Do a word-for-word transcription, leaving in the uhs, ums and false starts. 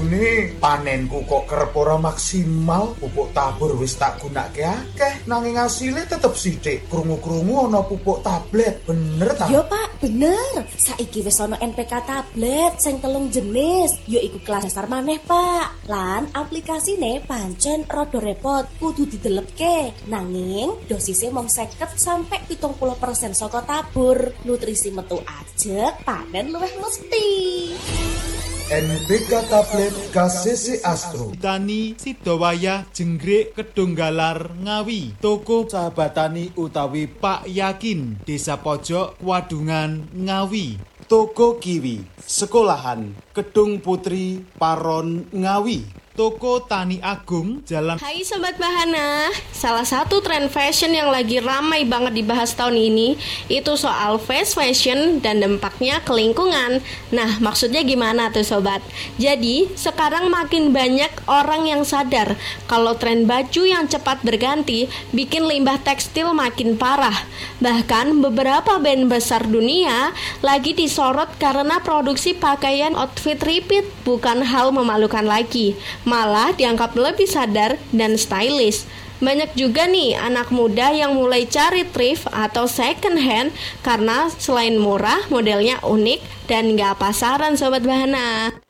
Lagune panenku kok kerep ora maksimal. Pupuk tabur wis tak gunake akeh, nanging asile tetep sithik. Krungu-krungu ana pupuk tablet. Bener ta? Yo Pak, bener. Saiki wis ana N P K tablet sing telung jenis. Yo iku kelas dasar maneh Pak. Lan aplikasine pancen rada repot, kudu didelepke. Nanging dosisnya mung seket sampai pitung puluh persen saka tabur. Nutrisi metu ajeg, panen luwih mesti. N P K tablet K C C Astro. Tani Sidowayah Jenggrik Kedunggalar Ngawi. Toko Sahabat Tani utawi Pak Yakin, Desa Pojok Wadungan Ngawi. Toko Kiwi Sekolahan Kedung Putri Paron Ngawi. Toko Tani Agung Jalan. Hai Sobat Bahana, salah satu tren fashion yang lagi ramai banget dibahas tahun ini itu soal fast fashion dan dampaknya ke lingkungan. Nah, maksudnya gimana tuh Sobat? Jadi, sekarang makin banyak orang yang sadar kalau tren baju yang cepat berganti bikin limbah tekstil makin parah. Bahkan beberapa brand besar dunia lagi disorot karena produksi pakaian outfit repeat bukan hal memalukan lagi, malah dianggap lebih sadar dan stylish. Banyak juga nih anak muda yang mulai cari thrift atau second hand karena selain murah, modelnya unik dan gak pasaran Sobat Bahana.